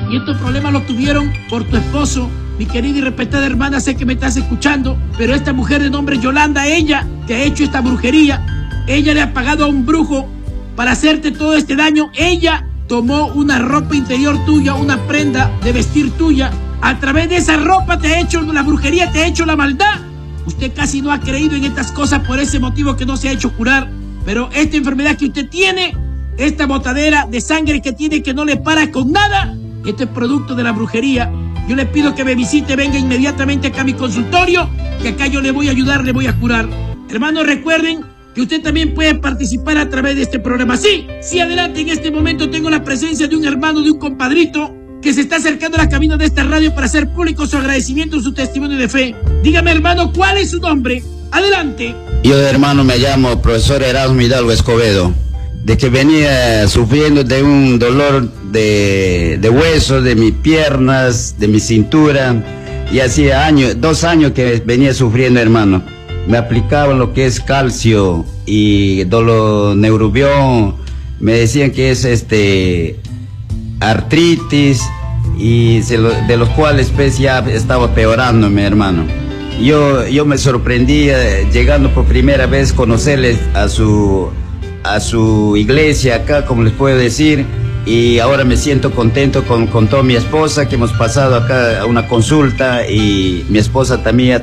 Y estos problemas los tuvieron por tu esposo. Mi querida y respetada hermana, sé que me estás escuchando, pero esta mujer de nombre Yolanda, ella te ha hecho esta brujería. Ella le ha pagado a un brujo para hacerte todo este daño. Ella tomó una ropa interior tuya, una prenda de vestir tuya. A través de esa ropa te ha hecho la brujería, te ha hecho la maldad. Usted casi no ha creído en estas cosas, por ese motivo que no se ha hecho curar. Pero esta enfermedad que usted tiene, esta botadera de sangre que tiene, que no le para con nada, esto es producto de la brujería. Yo le pido que me visite, venga inmediatamente acá a mi consultorio, que acá yo le voy a ayudar, le voy a curar. Hermanos, recuerden que usted también puede participar a través de este programa. Sí, adelante. En este momento tengo la presencia de un hermano, de un compadrito, que se está acercando a la cabina de esta radio para hacer público su agradecimiento, su testimonio de fe. Dígame, hermano, ¿cuál es su nombre? Adelante. Yo, hermano, me llamo profesor Erasmo Hidalgo Escobedo. De que venía sufriendo de un dolor de huesos, de mis piernas, de mi cintura, y hacía 2 años que venía sufriendo, hermano. Me aplicaban lo que es calcio y neurobión, me decían que es artritis, y de los cuales pues ya estaba peorándome, hermano. Yo me sorprendía llegando por primera vez, conocerles a su iglesia acá, como les puedo decir, y ahora me siento contento con toda mi esposa, que hemos pasado acá a una consulta, y mi esposa también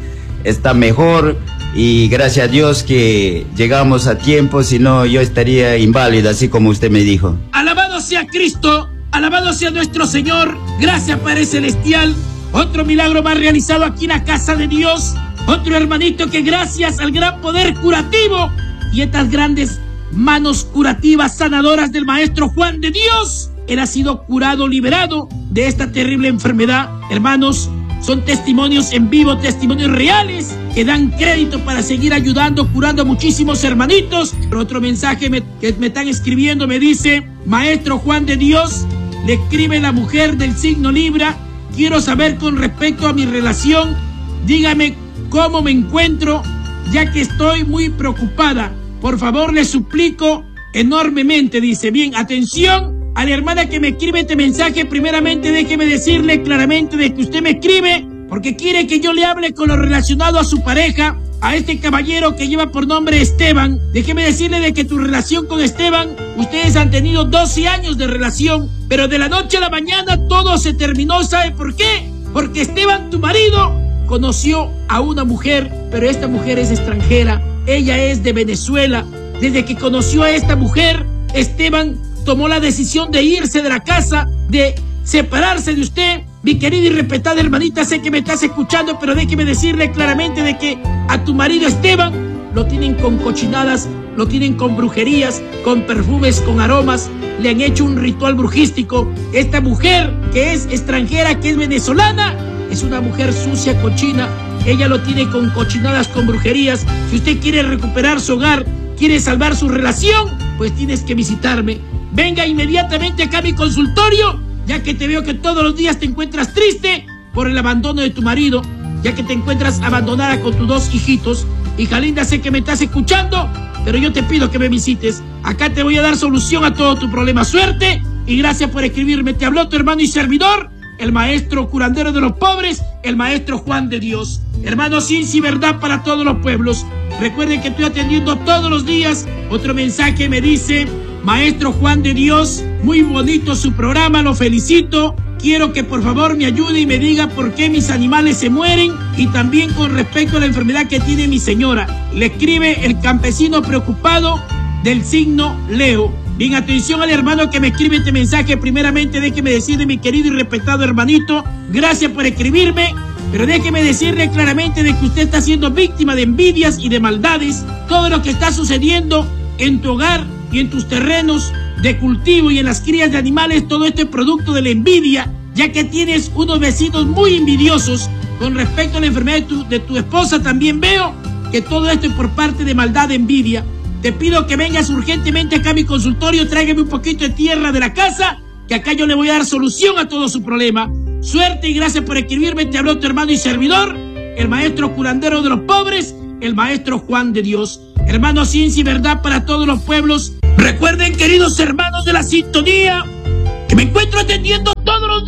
está mejor, y gracias a Dios que llegamos a tiempo, si no yo estaría inválido, así como usted me dijo. Alabado sea Cristo, alabado sea nuestro Señor. Gracias, Padre Celestial. Otro milagro más realizado aquí en la casa de Dios. Otro hermanito que gracias al gran poder curativo y estas grandes manos curativas, sanadoras del Maestro Juan de Dios, él ha sido curado, liberado de esta terrible enfermedad. Hermanos, son testimonios en vivo, testimonios reales que dan crédito para seguir ayudando, curando a muchísimos hermanitos. Otro mensaje que me están escribiendo me dice: Maestro Juan de Dios, le escribe la mujer del signo Libra, quiero saber con respecto a mi relación, dígame cómo me encuentro, ya que estoy muy preocupada. Por favor, le suplico enormemente. Dice, bien, atención a la hermana que me escribe este mensaje. Primeramente, déjeme decirle claramente de que usted me escribe porque quiere que yo le hable con lo relacionado a su pareja, a este caballero que lleva por nombre Esteban. Déjeme decirle de que tu relación con Esteban, ustedes han tenido 12 años de relación, pero de la noche a la mañana todo se terminó. ¿Sabe por qué? Porque Esteban, tu marido, conoció a una mujer, pero esta mujer es extranjera. Ella es de Venezuela. Desde que conoció a esta mujer, Esteban tomó la decisión de irse de la casa, de separarse de usted. Mi querida y respetada hermanita, sé que me estás escuchando, pero déjeme decirle claramente de que a tu marido Esteban lo tienen con cochinadas, lo tienen con brujerías, con perfumes, con aromas. Le han hecho un ritual brujístico. Esta mujer que es extranjera, que es venezolana, es una mujer sucia, cochina. Ella lo tiene con cochinadas, con brujerías. Si usted quiere recuperar su hogar, quiere salvar su relación, pues tienes que visitarme. Venga inmediatamente acá a mi consultorio, ya que te veo que todos los días te encuentras triste por el abandono de tu marido, ya que te encuentras abandonada con tus 2 hijitos. Hija linda, sé que me estás escuchando, pero yo te pido que me visites. Acá te voy a dar solución a todo tu problema. Suerte y gracias por escribirme. Te habló tu hermano y servidor, el maestro curandero de los pobres, el Maestro Juan de Dios. Hermano, ciencia y verdad para todos los pueblos. Recuerden que estoy atendiendo todos los días. Otro mensaje me dice: Maestro Juan de Dios, muy bonito su programa, lo felicito. Quiero que por favor me ayude y me diga por qué mis animales se mueren, y también con respecto a la enfermedad que tiene mi señora. Le escribe el campesino preocupado del signo Leo. Bien, atención al hermano que me escribe este mensaje. Primeramente, déjeme decirle, mi querido y respetado hermanito, gracias por escribirme, pero déjeme decirle claramente de que usted está siendo víctima de envidias y de maldades. Todo lo que está sucediendo en tu hogar y en tus terrenos de cultivo y en las crías de animales, todo esto es producto de la envidia, ya que tienes unos vecinos muy envidiosos. Con respecto a la enfermedad de tu esposa, también veo que todo esto es por parte de maldad, de envidia. Te pido que vengas urgentemente acá a mi consultorio, tráigame un poquito de tierra de la casa, que acá yo le voy a dar solución a todo su problema. Suerte y gracias por escribirme. Te habló tu hermano y servidor, el maestro curandero de los pobres, el Maestro Juan de Dios. Hermano, ciencia y verdad para todos los pueblos. Recuerden, queridos hermanos de la sintonía, que me encuentro atendiendo todos los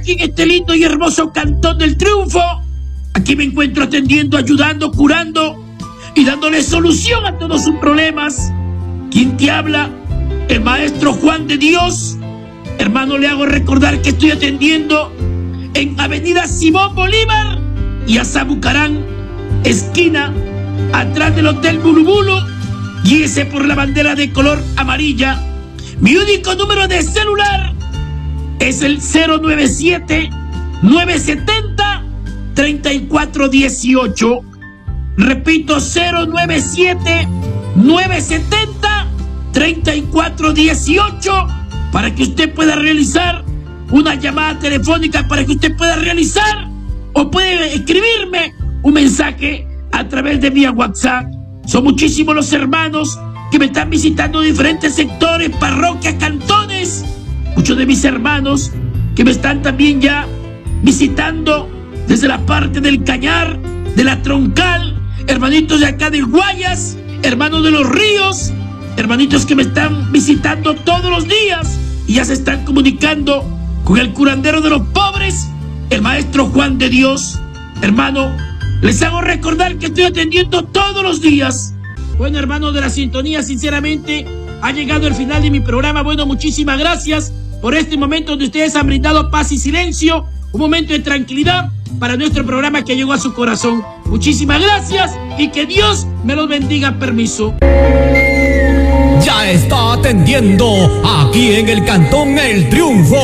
aquí en este lindo y hermoso Cantón del Triunfo. Aquí me encuentro atendiendo, ayudando, curando y dándole solución a todos sus problemas. ¿Quién te habla? El maestro Juan de Dios. Hermano, le hago recordar que estoy atendiendo en Avenida Simón Bolívar y Azabucarán, esquina, atrás del Hotel Bulubulu. Guíese por la bandera de color amarilla. Mi único número de celular es el 097-970-3418. Repito, 097-970-3418, para que usted pueda realizar una llamada telefónica, para que usted pueda realizar o puede escribirme un mensaje a través de vía WhatsApp. Son muchísimos los hermanos que me están visitando de diferentes sectores, parroquias, cantones. Muchos de mis hermanos que me están también ya visitando desde la parte del Cañar, de la Troncal, hermanitos de acá de Guayas, hermanos de los Ríos, hermanitos que me están visitando todos los días y ya se están comunicando con el curandero de los pobres, el maestro Juan de Dios. Hermano, les hago recordar que estoy atendiendo todos los días. Bueno, hermanos de la sintonía, sinceramente ha llegado el final de mi programa. Bueno, muchísimas gracias por este momento donde ustedes han brindado paz y silencio, un momento de tranquilidad para nuestro programa que llegó a su corazón. Muchísimas gracias y que Dios me los bendiga. Permiso. Ya está atendiendo aquí en el Cantón El Triunfo.